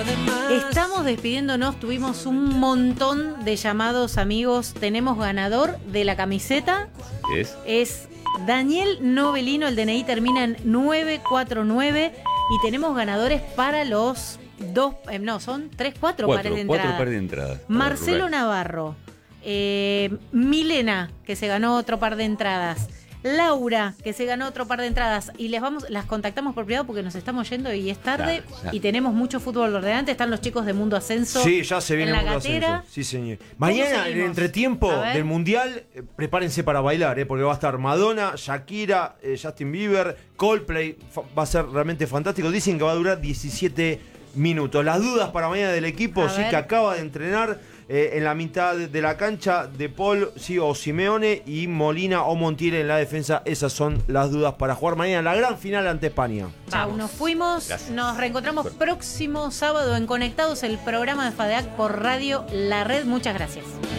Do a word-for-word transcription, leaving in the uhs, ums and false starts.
Estamos despidiéndonos, tuvimos un montón de llamados, amigos. Tenemos ganador de la camiseta. ¿Es? Es Daniel Novelino, el D N I termina en nueve cuatro nueve. Y tenemos ganadores para los dos, eh, no, son tres, cuatro, Cuatro, pares de cuatro entrada. pares de entrada. Marcelo Navarro, eh, Milena, que se ganó otro par de entradas. Laura, que se ganó otro par de entradas, y les vamos, las contactamos por privado porque nos estamos yendo y es tarde. Claro, ya. Y tenemos mucho fútbol por delante. Están los chicos de Mundo Ascenso. Sí, ya se viene en la Mundo gatera. Ascenso. Sí, señor. Mañana, en el entretiempo A ver. del Mundial, eh, prepárense para bailar, eh, porque va a estar Madonna, Shakira, eh, Justin Bieber, Coldplay. Fa- va a ser realmente fantástico. Dicen que va a durar diecisiete minutos. Las dudas para mañana del equipo, A sí, ver. que acaba de entrenar. Eh, en la mitad de la cancha, De Paul, sí, o Simeone, y Molina o Montiel en la defensa. Esas son las dudas para jugar mañana la gran final ante España. Chau, nos fuimos. Gracias. Nos reencontramos Bueno. próximo sábado en Conectados, el programa de FADEAC por Radio La Red. Muchas gracias.